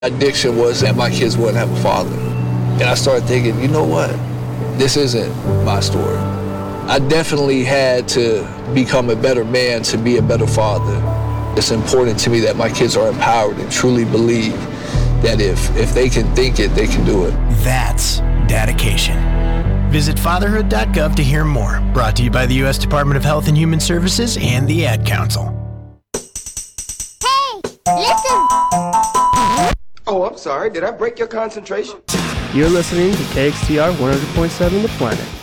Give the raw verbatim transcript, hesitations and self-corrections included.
Addiction was that my kids wouldn't have a father. And I started thinking, you know what? This isn't my story. I definitely had to become a better man to be a better father. It's important to me that my kids are empowered and truly believe that if, if they can think it, they can do it. That's dedication. Visit fatherhood dot gov to hear more. Brought to you by the U S Department of Health and Human Services and the Ad Council. Hey, listen! Oh, I'm sorry. Did I break your concentration? You're listening to K X T R one hundred point seven The Planet.